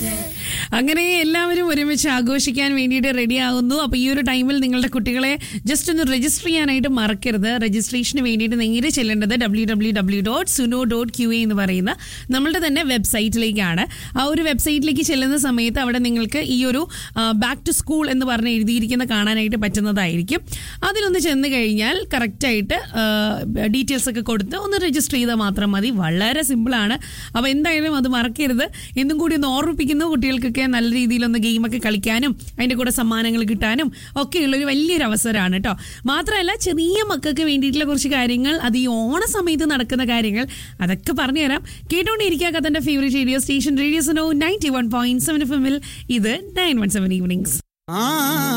അങ്ങനെ എല്ലാവരും ഒരുമിച്ച് ആഘോഷിക്കാൻ വേണ്ടിയിട്ട് റെഡി ആകുന്നു. അപ്പോൾ ഈ ഒരു ടൈമിൽ നിങ്ങളുടെ കുട്ടികളെ ജസ്റ്റ് ഒന്ന് രജിസ്റ്റർ ചെയ്യാനായിട്ട് മറക്കരുത്. രജിസ്ട്രേഷന് വേണ്ടിയിട്ട് നേരെ ചെല്ലേണ്ടത് www.suno.qa എന്ന് പറയുന്ന നമ്മളുടെ തന്നെ വെബ്സൈറ്റിലേക്കാണ്. ആ ഒരു വെബ്സൈറ്റിലേക്ക് ചെല്ലുന്ന സമയത്ത് അവിടെ നിങ്ങൾക്ക് ഈ ഒരു ബാക്ക് ടു സ്കൂൾ എന്ന് പറഞ്ഞ് എഴുതിയിരിക്കുന്ന കാണാനായിട്ട് പറ്റുന്നതായിരിക്കും. അതിലൊന്ന് ചെന്ന് കഴിഞ്ഞാൽ കറക്റ്റായിട്ട് ഡീറ്റെയിൽസ് ഒക്കെ കൊടുത്ത് ഒന്ന് രജിസ്റ്റർ ചെയ്താൽ മാത്രം മതി. വളരെ സിമ്പിളാണ്. അപ്പോൾ എന്തായാലും അത് മറക്കരുത്. എന്നും കൂടി ഒന്ന് ഓർമ്മിപ്പിക്കുന്നു, കുട്ടികൾക്കൊക്കെ നല്ല രീതിയിലൊന്ന് ഗെയിമൊക്കെ കളിക്കാനും അതിൻ്റെ കൂടെ സമ്മാനങ്ങൾ കിട്ടാനും ഒക്കെയുള്ളൊരു വലിയൊരു അവസരമാണ് കേട്ടോ. മാത്രമല്ല ചെറിയ മക്കൾക്ക് വേണ്ടിയിട്ടുള്ള കുറച്ച് കാര്യങ്ങൾ, അത് ഈ ഓണ സമയത്ത് നടക്കുന്ന കാര്യങ്ങൾ, അതൊക്കെ പറഞ്ഞുതരാം. കേട്ടോണ്ടിരിക്കുക കഥൻ്റെ favourite radio station radio Suno 91.7 FM. ഇത് 917 ഈവനിങ്സ്.